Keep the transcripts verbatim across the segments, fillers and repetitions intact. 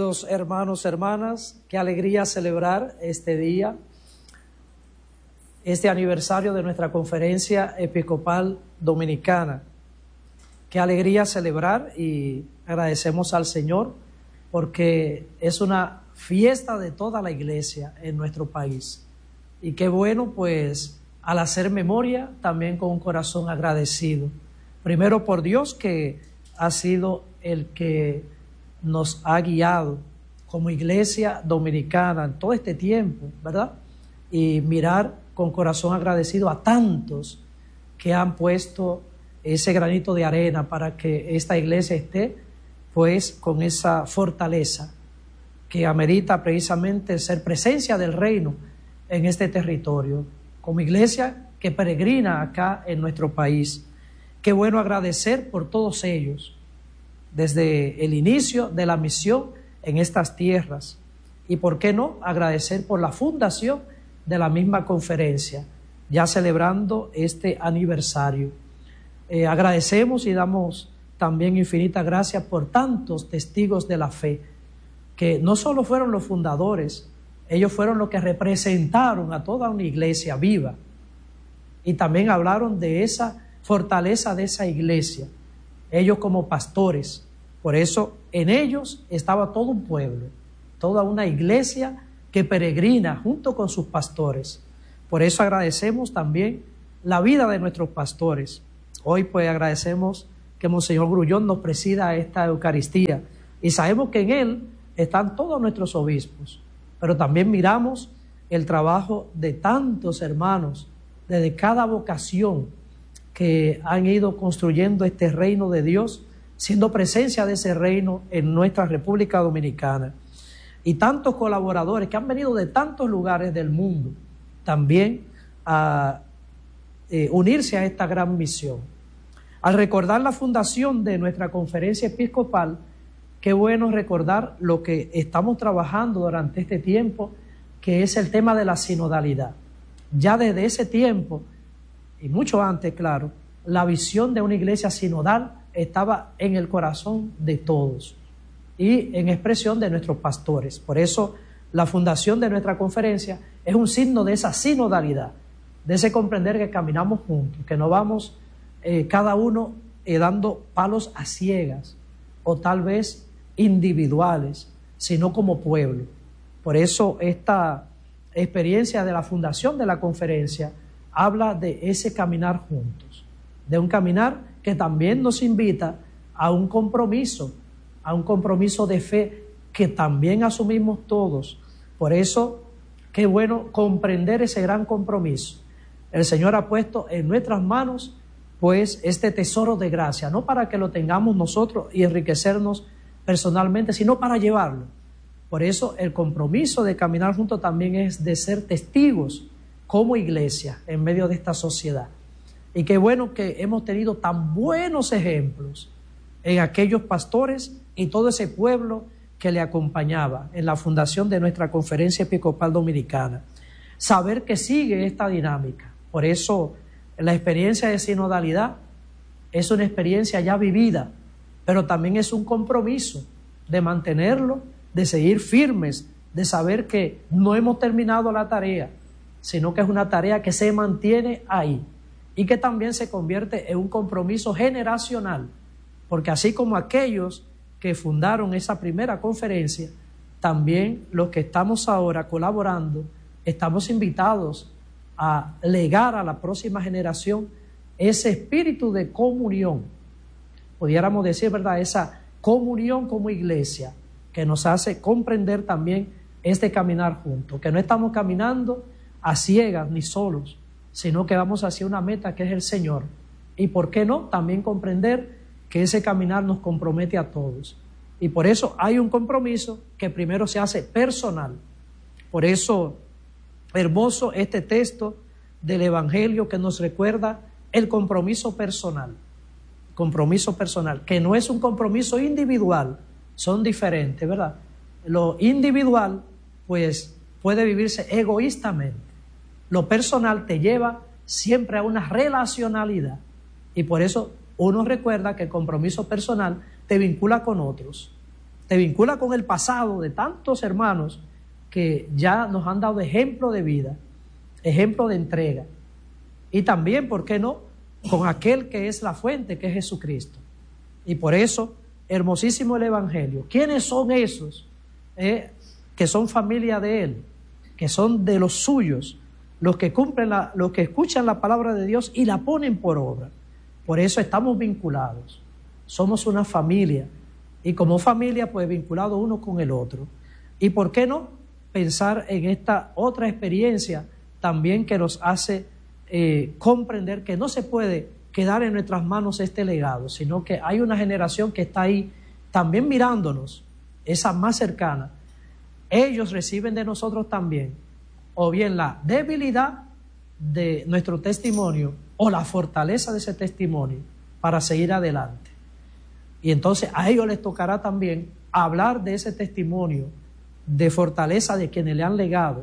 Queridos hermanos, hermanas, qué alegría celebrar este día, este aniversario de nuestra Conferencia Episcopal Dominicana. Qué alegría celebrar y agradecemos al Señor porque es una fiesta de toda la iglesia en nuestro país. Y qué bueno, pues, al hacer memoria, también con un corazón agradecido. Primero por Dios, que ha sido el que nos ha guiado como iglesia dominicana en todo este tiempo, ¿verdad? Y mirar con corazón agradecido a tantos que han puesto ese granito de arena para que esta iglesia esté, pues, con esa fortaleza que amerita precisamente ser presencia del reino en este territorio, como iglesia que peregrina acá en nuestro país. Qué bueno agradecer por todos ellos, desde el inicio de la misión en estas tierras, y por qué no agradecer por la fundación de la misma conferencia, ya celebrando este aniversario. Eh, agradecemos y damos también infinitas gracias por tantos testigos de la fe, que no solo fueron los fundadores, ellos fueron los que representaron a toda una iglesia viva, y también hablaron de esa fortaleza de esa iglesia, ellos como pastores. Por eso en ellos estaba todo un pueblo, toda una iglesia que peregrina junto con sus pastores. Por eso agradecemos también la vida de nuestros pastores. Hoy pues agradecemos que Monseñor Grullón nos presida esta Eucaristía, y sabemos que en él están todos nuestros obispos, pero también miramos el trabajo de tantos hermanos desde cada vocación que han ido construyendo este reino de Dios, siendo presencia de ese reino en nuestra República Dominicana. Y tantos colaboradores que han venido de tantos lugares del mundo también a eh, unirse a esta gran misión. Al recordar la fundación de nuestra Conferencia Episcopal, qué bueno recordar lo que estamos trabajando durante este tiempo, que es el tema de la sinodalidad. Ya desde ese tiempo, y mucho antes, claro, la visión de una iglesia sinodal estaba en el corazón de todos y en expresión de nuestros pastores. Por eso la fundación de nuestra conferencia es un signo de esa sinodalidad, de ese comprender que caminamos juntos, que no vamos eh, cada uno eh, dando palos a ciegas o tal vez individuales, sino como pueblo. Por eso esta experiencia de la fundación de la conferencia habla de ese caminar juntos, de un caminar que también nos invita a un compromiso, a un compromiso de fe que también asumimos todos. Por eso, qué bueno comprender ese gran compromiso. El Señor ha puesto en nuestras manos, pues, este tesoro de gracia, no para que lo tengamos nosotros y enriquecernos personalmente, sino para llevarlo. Por eso, el compromiso de caminar juntos también es de ser testigos como iglesia en medio de esta sociedad. Y qué bueno que hemos tenido tan buenos ejemplos en aquellos pastores y todo ese pueblo que le acompañaba en la fundación de nuestra Conferencia Episcopal Dominicana. Saber que sigue esta dinámica. Por eso la experiencia de sinodalidad es una experiencia ya vivida, pero también es un compromiso de mantenerlo, de seguir firmes, de saber que no hemos terminado la tarea, sino que es una tarea que se mantiene ahí y que también se convierte en un compromiso generacional, porque así como aquellos que fundaron esa primera conferencia, también los que estamos ahora colaborando, estamos invitados a legar a la próxima generación ese espíritu de comunión, pudiéramos decir, ¿verdad?, esa comunión como iglesia que nos hace comprender también este caminar juntos, que no estamos caminando a ciegas ni solos, sino que vamos hacia una meta que es el Señor. Y por qué no, también comprender que ese caminar nos compromete a todos. Y por eso hay un compromiso que primero se hace personal. Por eso, hermoso este texto del Evangelio que nos recuerda el compromiso personal. Compromiso personal, que no es un compromiso individual, son diferentes, ¿verdad? Lo individual, pues, puede vivirse egoístamente. Lo personal te lleva siempre a una relacionalidad, y por eso uno recuerda que el compromiso personal te vincula con otros. te vincula con el pasado de tantos hermanos que ya nos han dado ejemplo de vida, ejemplo de entrega. Y también, ¿por qué no?, con aquel que es la fuente, que es Jesucristo. Y por eso, hermosísimo el Evangelio. ¿Quiénes son esos eh, que son familia de Él, que son de los suyos, los que cumplen, la, los que escuchan la palabra de Dios y la ponen por obra? Por eso estamos vinculados. Somos una familia. Y como familia, pues vinculados uno con el otro. ¿Y por qué no pensar en esta otra experiencia también que nos hace eh, comprender que no se puede quedar en nuestras manos este legado, sino que hay una generación que está ahí también mirándonos, esa más cercana? Ellos reciben de nosotros también, o bien la debilidad de nuestro testimonio o la fortaleza de ese testimonio para seguir adelante. Y entonces a ellos les tocará también hablar de ese testimonio de fortaleza de quienes le han legado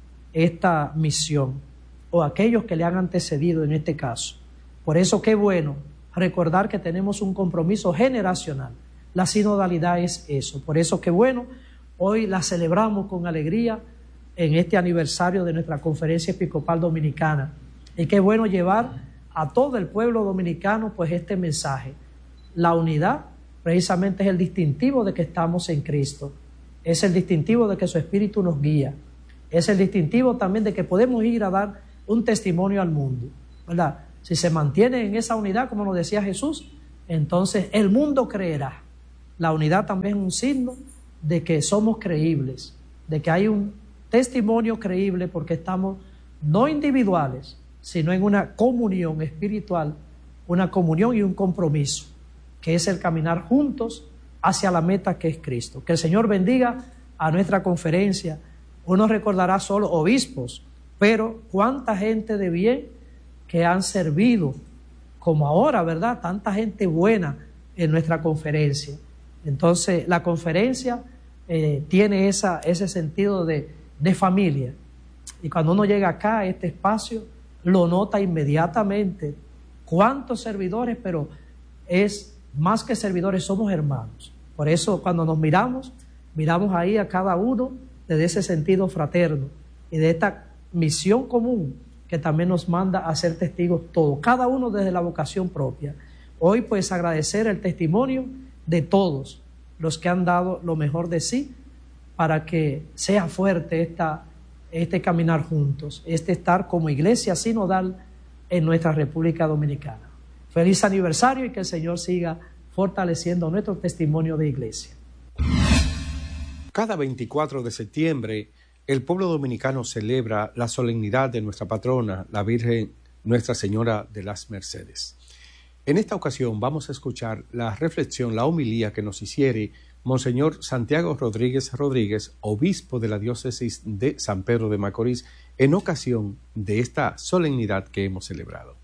esta misión o aquellos que le han antecedido en este caso. Por eso qué bueno recordar que tenemos un compromiso generacional. La sinodalidad es eso. Por eso qué bueno, hoy la celebramos con alegría en este aniversario de nuestra Conferencia Episcopal Dominicana. Y qué bueno llevar a todo el pueblo dominicano pues este mensaje. La unidad precisamente es el distintivo de que estamos en Cristo. Es el distintivo de que su Espíritu nos guía. Es el distintivo también de que podemos ir a dar un testimonio al mundo, ¿verdad? Si se mantiene en esa unidad, como nos decía Jesús, entonces el mundo creerá. La unidad también es un signo de que somos creíbles, de que hay un testimonio creíble porque estamos no individuales, sino en una comunión espiritual, una comunión y un compromiso, que es el caminar juntos hacia la meta que es Cristo. Que el Señor bendiga a nuestra conferencia. Uno recordará solo obispos, pero cuánta gente de bien que han servido, como ahora, ¿verdad? Tanta gente buena en nuestra conferencia. Entonces, la conferencia eh, tiene esa, ese sentido de, de familia. Y cuando uno llega acá a este espacio, lo nota inmediatamente. Cuántos servidores, pero es más que servidores, somos hermanos. Por eso, cuando nos miramos, miramos ahí a cada uno desde ese sentido fraterno y de esta misión común que también nos manda a ser testigos todos, cada uno desde la vocación propia. Hoy pues agradecer el testimonio de todos los que han dado lo mejor de sí para que sea fuerte esta, este caminar juntos, este estar como iglesia sinodal en nuestra República Dominicana. Feliz aniversario y que el Señor siga fortaleciendo nuestro testimonio de iglesia. Cada veinticuatro de septiembre el pueblo dominicano celebra la solemnidad de nuestra patrona, la Virgen Nuestra Señora de las Mercedes. En esta ocasión vamos a escuchar la reflexión, la homilía que nos hiciere Monseñor Santiago Rodríguez Rodríguez, obispo de la diócesis de San Pedro de Macorís, en ocasión de esta solemnidad que hemos celebrado.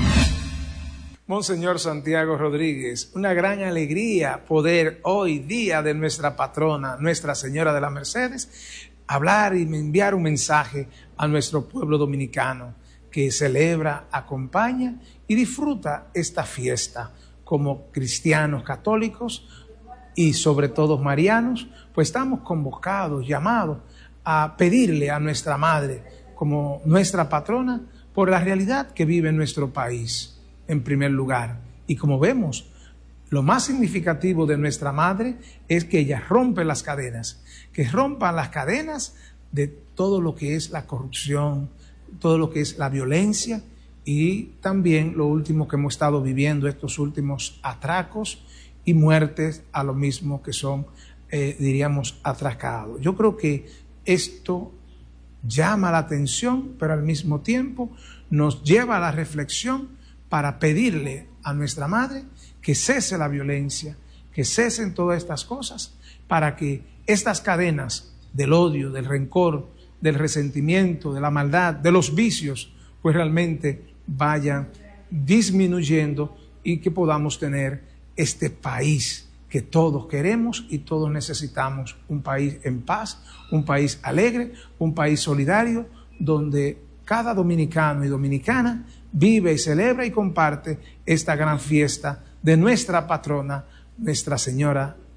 Monseñor Santiago Rodríguez, una gran alegría poder hoy, día de nuestra patrona, Nuestra Señora de las Mercedes, hablar y enviar un mensaje a nuestro pueblo dominicano que celebra, acompaña y disfruta esta fiesta como cristianos católicos y sobre todo marianos, pues estamos convocados, llamados a pedirle a nuestra Madre como nuestra patrona por la realidad que vive nuestro país en primer lugar. Y como vemos, lo más significativo de nuestra Madre es que ella rompe las cadenas, que rompan las cadenas de todo lo que es la corrupción, todo lo que es la violencia y también lo último que hemos estado viviendo, estos últimos atracos y muertes a lo mismo que son, eh, diríamos, atracados. Yo creo que esto llama la atención, pero al mismo tiempo nos lleva a la reflexión para pedirle a nuestra Madre que cese la violencia, que cesen todas estas cosas, para que estas cadenas del odio, del rencor, del resentimiento, de la maldad, de los vicios, pues realmente vayan disminuyendo y que podamos tener este país que todos queremos y todos necesitamos, un país en paz, un país alegre, un país solidario, donde cada dominicano y dominicana vive y celebra y comparte esta gran fiesta de nuestra patrona, Nuestra Señora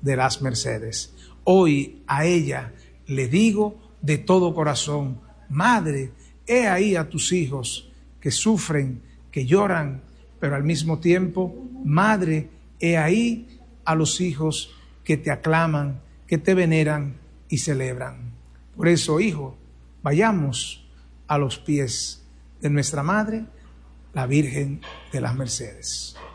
de las Mercedes. Hoy a ella le digo de todo corazón: Madre, he ahí a tus hijos que sufren, que lloran, pero al mismo tiempo, Madre, he ahí a los hijos que te aclaman, que te veneran y celebran. Por eso, hijo, vayamos a los pies de nuestra Madre, la Virgen de las Mercedes.